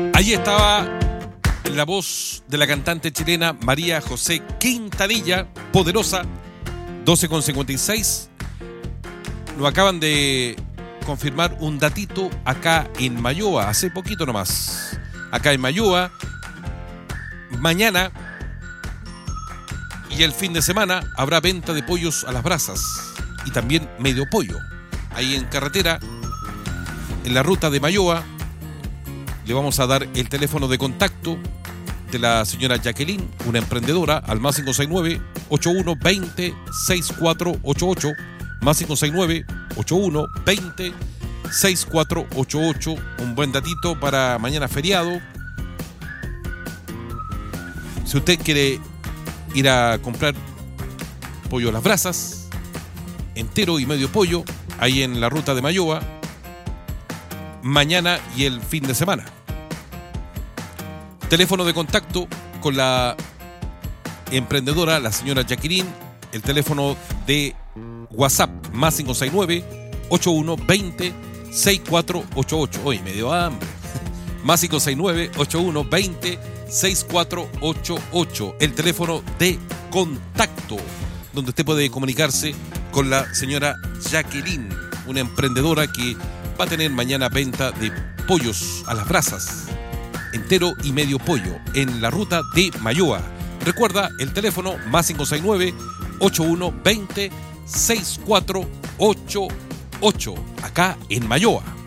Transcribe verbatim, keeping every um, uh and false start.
Allí estaba la voz de la cantante chilena María José Quintanilla, Poderosa, doce con cincuenta y seis. Nos acaban de confirmar un datito acá en Mayoa, hace poquito nomás. Acá en Mayoa, mañana y el fin de semana habrá venta de pollos a las brasas y también medio pollo. Ahí en carretera, en la ruta de Mayoa, le vamos a dar el teléfono de contacto de la señora Jacqueline, una emprendedora, al más cinco seis nueve, ocho uno dos cero, seis cuatro ocho ocho, más cinco seis nueve, ocho uno dos cero, seis cuatro ocho ocho. Un buen datito para mañana feriado. Si usted quiere ir a comprar pollo a las brasas, entero y medio pollo, ahí en la ruta de Mayoa, mañana y el fin de semana. Teléfono de contacto con la emprendedora, la señora Jacqueline, el teléfono de WhatsApp, más cinco seis nueve, ocho uno dos cero, seis cuatro ocho ocho. Oye, me dio hambre. Más cinco seis nueve, ocho uno dos cero, seis cuatro ocho ocho. El teléfono de contacto, donde usted puede comunicarse con la señora Jacqueline, una emprendedora que va a tener mañana venta de pollos a las brasas, entero y medio pollo, en la ruta de Mayoa. Recuerda el teléfono más cinco seis nueve, ocho uno dos cero, seis cuatro ocho ocho, acá en Mayoa.